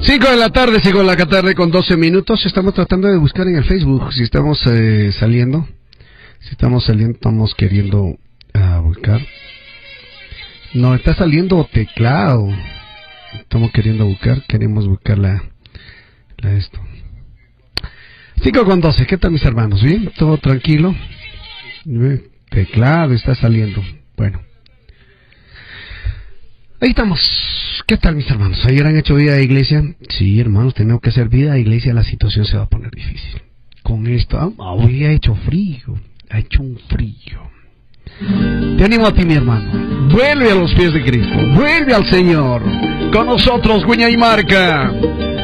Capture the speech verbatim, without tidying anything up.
cinco de la tarde, cinco de la tarde con doce minutos. Estamos tratando de buscar en el Facebook si estamos eh, saliendo. Si estamos saliendo, estamos queriendo uh, buscar. No, está saliendo teclado. Estamos queriendo buscar, queremos buscar la, la esto. cinco con doce, ¿qué tal mis hermanos? ¿Bien? ¿Todo tranquilo? Teclado está saliendo. Bueno. Ahí estamos. ¿Qué tal mis hermanos? ¿Ayer han hecho vida de iglesia? Sí, hermanos, tenemos que hacer vida de iglesia. La situación se va a poner difícil. Con esto, ah, hoy ha hecho frío. Ha hecho un frío. Te animo a ti, mi hermano. Vuelve a los pies de Cristo. Vuelve al Señor. Con nosotros, Guiña y Marca.